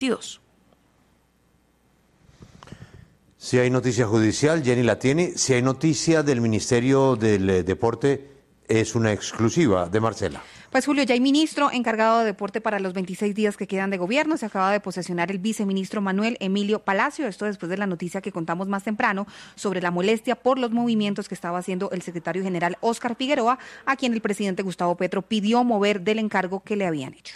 2022. Si hay noticia judicial, Jenny la tiene. Si hay noticia del Ministerio del Deporte, es una exclusiva de Marcela. Pues Julio, ya hay ministro encargado de deporte para los 26 días que quedan de gobierno. Se acaba de posesionar el viceministro Manuel Emilio Palacio. Esto después de la noticia que contamos más temprano sobre la molestia por los movimientos que estaba haciendo el secretario general Óscar Figueroa, a quien el presidente Gustavo Petro pidió mover del encargo que le habían hecho.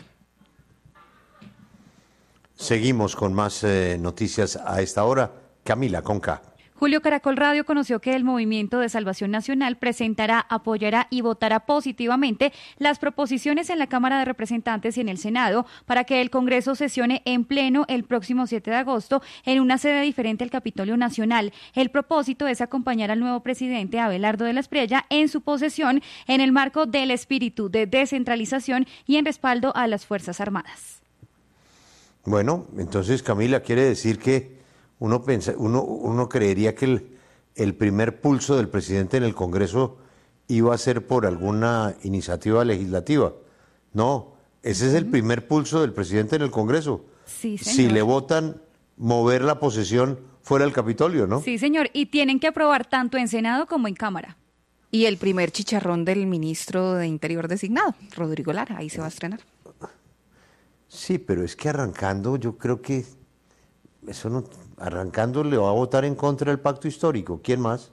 Seguimos con más noticias a esta hora. Camila, con K. Julio, Caracol Radio conoció que el Movimiento de Salvación Nacional presentará, apoyará y votará positivamente las proposiciones en la Cámara de Representantes y en el Senado para que el Congreso sesione en pleno el próximo 7 de agosto en una sede diferente al Capitolio Nacional. El propósito es acompañar al nuevo presidente Abelardo de la Espriella en su posesión en el marco del espíritu de descentralización y en respaldo a las Fuerzas Armadas. Bueno, entonces, Camila, quiere decir que uno creería que el primer pulso del presidente en el Congreso iba a ser por alguna iniciativa legislativa. No, ese es el primer pulso del presidente en el Congreso. Sí, señor. Si le votan, mover la posesión fuera del Capitolio, ¿no? Sí, señor, y tienen que aprobar tanto en Senado como en Cámara. Y el primer chicharrón del ministro de Interior designado, Rodrigo Lara, ahí se va a estrenar. Sí, pero es que arrancando, yo creo que eso no, arrancando le va a votar en contra del pacto histórico. ¿Quién más?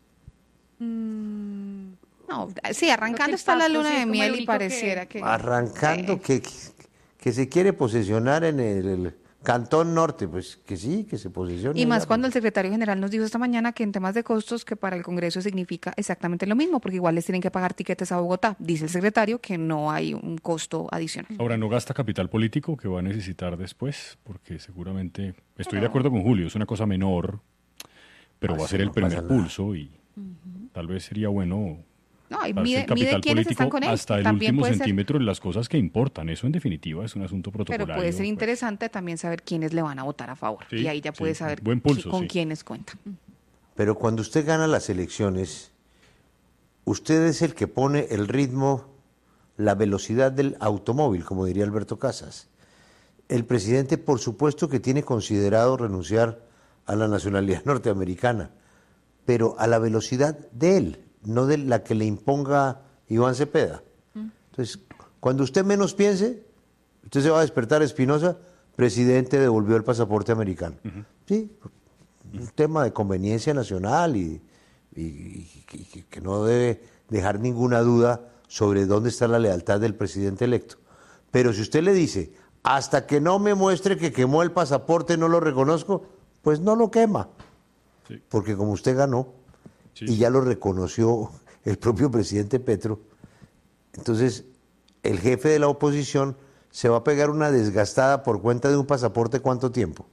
No, sí, arrancando está la luna de miel y pareciera que... Arrancando que se quiere posesionar en el Cantón Norte, pues que sí, que se posesione. Y más allá, cuando pues. el secretario general nos dijo esta mañana que en temas de costos, que para el Congreso significa exactamente lo mismo, porque igual les tienen que pagar tiquetes a Bogotá. Dice el secretario que no hay un costo adicional. Ahora, no gasta capital político que va a necesitar después, porque seguramente, estoy de acuerdo con Julio, es una cosa menor, pero va a ser el primer pulso y tal vez sería bueno... No, y darse el capital quiénes están con él. hasta el También último puede ser. centímetro de las cosas que importan. Eso en definitiva es un asunto protocolario. Pero puede ser pues. interesante también saber quiénes le van a votar a favor. Sí, y ahí ya puede sí, saber buen pulso, con sí. quiénes cuenta. Pero cuando usted gana las elecciones, usted es el que pone el ritmo, la velocidad del automóvil, como diría Alberto Casas. El presidente, por supuesto, que tiene considerado renunciar a la nacionalidad norteamericana, pero a la velocidad de él, no de la que le imponga Iván Cepeda. Entonces, cuando usted menos piense, usted se va a despertar, Espinosa, presidente devolvió el pasaporte americano. Sí, un tema de conveniencia nacional y que no debe dejar ninguna duda sobre dónde está la lealtad del presidente electo. Pero si usted le dice, hasta que no me muestre que quemó el pasaporte, no lo reconozco, pues no lo quema. Sí. Porque como usted ganó, Sí. y ya lo reconoció el propio presidente Petro, entonces el jefe de la oposición se va a pegar una desgastada por cuenta de un pasaporte, ¿cuánto tiempo?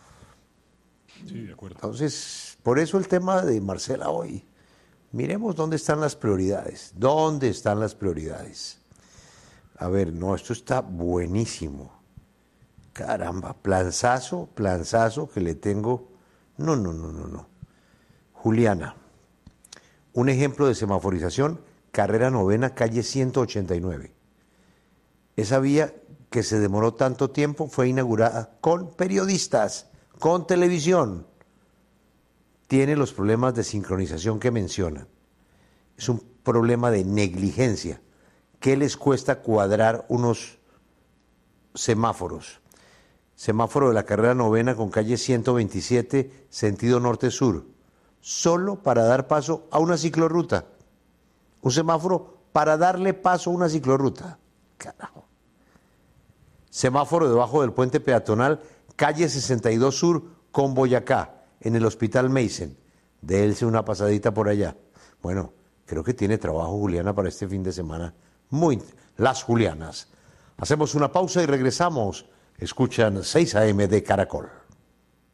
Sí, de acuerdo. Entonces, por eso el tema de Marcela hoy. Miremos dónde están las prioridades. ¿Dónde están las prioridades? A ver, no, esto está buenísimo. Caramba, planzazo que le tengo. No. Juliana, un ejemplo de semaforización, carrera novena, calle 189. Esa vía que se demoró tanto tiempo fue inaugurada con periodistas, con televisión. Tiene los problemas de sincronización que mencionan. Es un problema de negligencia. ¿Qué les cuesta cuadrar unos semáforos? Semáforo de la carrera novena con calle 127, sentido norte-sur, solo para dar paso a una ciclorruta. Un semáforo para darle paso a una ciclorruta. Carajo. Semáforo debajo del puente peatonal, calle 62 sur con Boyacá, en el Hospital Mason. Dése una pasadita por allá. Bueno, creo que tiene trabajo Juliana para este fin de semana. Las Julianas. Hacemos una pausa y regresamos. Escuchan 6 AM de Caracol.